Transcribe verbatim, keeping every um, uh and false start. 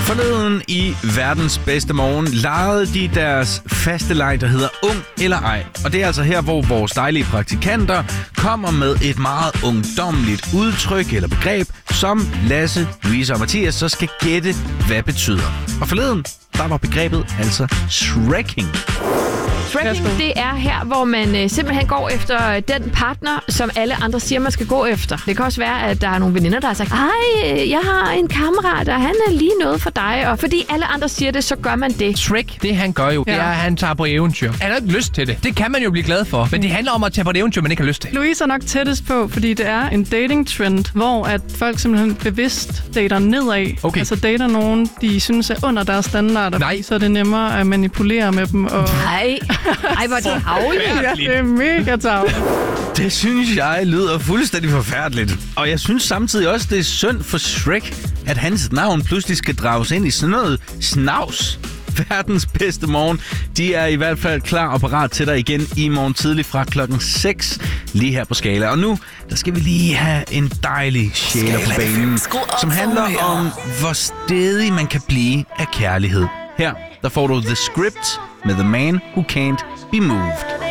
Forleden i verdens bedste morgen legede de deres faste leg, der hedder Ung eller ej. Og det er altså her, hvor vores dejlige praktikanter kommer med et meget ungdommeligt udtryk eller begreb, som Lasse, Louise og Mathias så skal gætte, hvad betyder. Og forleden, der var begrebet altså shrekking. Shrekking, det er her, hvor man øh, simpelthen går efter den partner, som alle andre siger, man skal gå efter. Det kan også være, at der er nogle veninder, der har sagt, ej, jeg har en kammerat, og han er lige noget for dig. Og fordi alle andre siger det, så gør man det. Shrek, det han gør jo, ja. det er, at han tager på eventyr. Han har ikke lyst til det. Det kan man jo blive glad for. Men det handler om at tage på et eventyr, man ikke har lyst til. Louise er nok tættest på, fordi det er en dating-trend, hvor at folk simpelthen bevidst dater nedad. Okay. Altså dater nogen, de synes er under deres standarder. Nej. Så er det nemmere at manipulere med dem. Og... Nej, ej, hvor er det havligt. Ja, det er mega tavligt. Det synes jeg lyder fuldstændig forfærdeligt. Og jeg synes samtidig også, det er synd for Shrek, at hans navn pludselig skal drages ind i sådan noget snavs. Verdens bedste morgen. De er i hvert fald klar og parat til dig igen i morgen tidlig fra klokken seks, lige her på Skala. Og nu, der skal vi lige have en dejlig sjæl på banen, som handler om, hvor stedig man kan blive af kærlighed. Her, der får du The Script med The Man Who Can't Be Moved.